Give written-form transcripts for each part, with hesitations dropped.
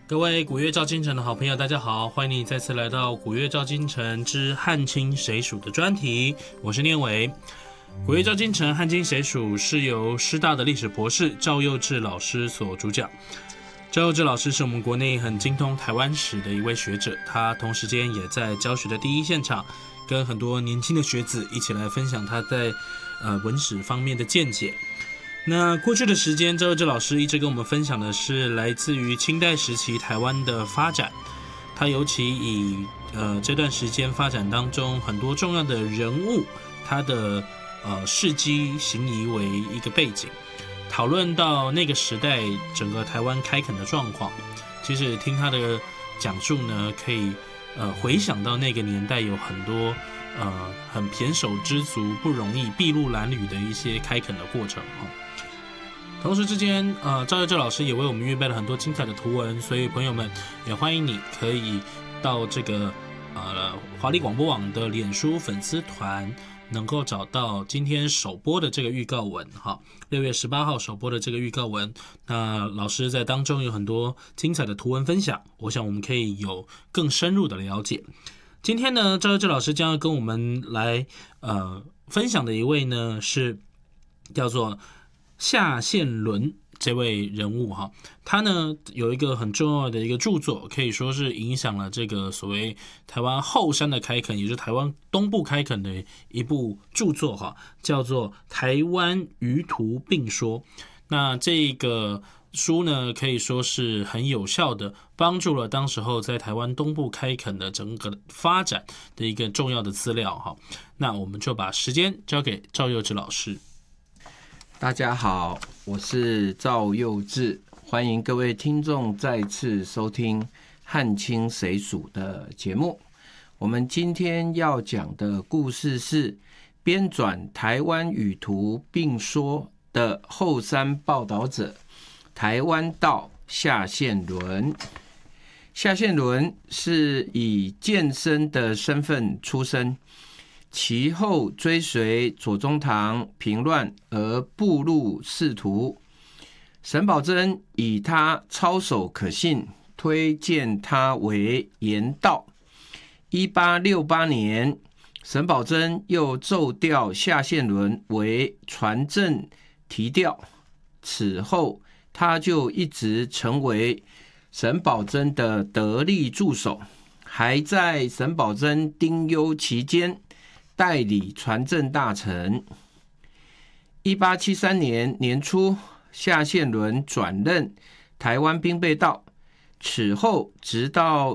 各位古乐照京城的好朋友，大家好，欢迎你再次来到古乐照京城之汉清谁属的专题，我是念伟。古乐照京城汉清谁属是由师大的历史博士赵佑志老师所主讲。赵佑志老师是我们国内很精通台湾史的一位学者，他同时间也在教学的第一现场，跟很多年轻的学子一起来分享他在文史方面的见解。那过去的时间，赵佑志老师一直跟我们分享的是来自于清代时期台湾的发展，他尤其以这段时间发展当中很多重要的人物，他的事迹行仪为一个背景，讨论到那个时代整个台湾开垦的状况。其实听他的讲述呢，可以回想到那个年代有很多很胼手胝足、不容易、筚路蓝缕的一些开垦的过程。同时之间，赵佑志老师也为我们预备了很多精彩的图文，所以朋友们也欢迎你可以到这个华丽广播网的脸书粉丝团，能够找到今天首播的这个预告文哈，6月18号首播的这个预告文。那老师在当中有很多精彩的图文分享，我想我们可以有更深入的了解。今天呢，赵佑志老师将要跟我们来分享的一位呢是叫做夏宪伦这位人物哈，他呢有一个很重要的一个著作，可以说是影响了这个所谓台湾后山的开垦，也就是台湾东部开垦的一部著作哈，叫做《台湾舆图并说》。那这个书呢，可以说是很有效的帮助了当时候在台湾东部开垦的整个发展的一个重要的资料哈。那我们就把时间交给赵佑志老师。 大家好，我是赵佑志，欢迎各位听众再次收听汉清谁属的节目。我们今天要讲的故事是编纂台湾舆图并说的后山报道者台湾道夏宪伦。夏宪伦是以健身的身份出身，其后追随左宗棠平乱而步入仕途。沈葆桢以他操守可信，推荐他为言道。1868年，沈葆桢又奏调夏宪伦为传正提调，此后他就一直成为沈葆桢的得力助手，还在沈葆桢丁忧期间代理传正大臣。1873年年初，夏宪伦转任台湾兵备道，此后直到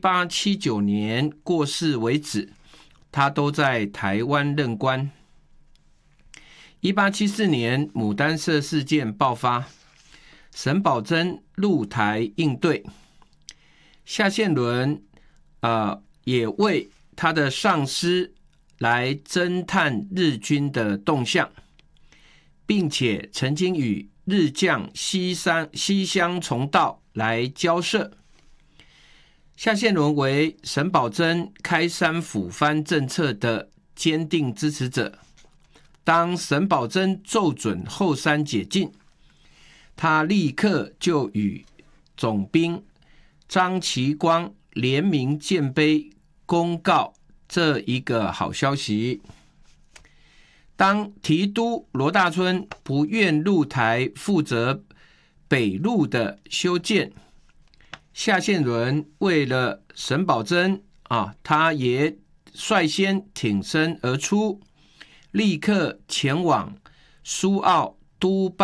1879年过世为止，他都在台湾任官。1874年牡丹社事件爆发，沈葆桢入台应对，夏宪伦也为他的上司来侦探日军的动向，并且曾经与日将西乡重道来交涉。夏宪伦为沈葆桢开山抚番政策的坚定支持者。当沈葆桢奏准后山解禁，他立刻就与总兵张其光联名建碑公告这一个好消息。当提督罗大春不愿入台负责北路的修建，夏宪伦为了沈葆桢他也率先挺身而出，立刻前往苏澳督办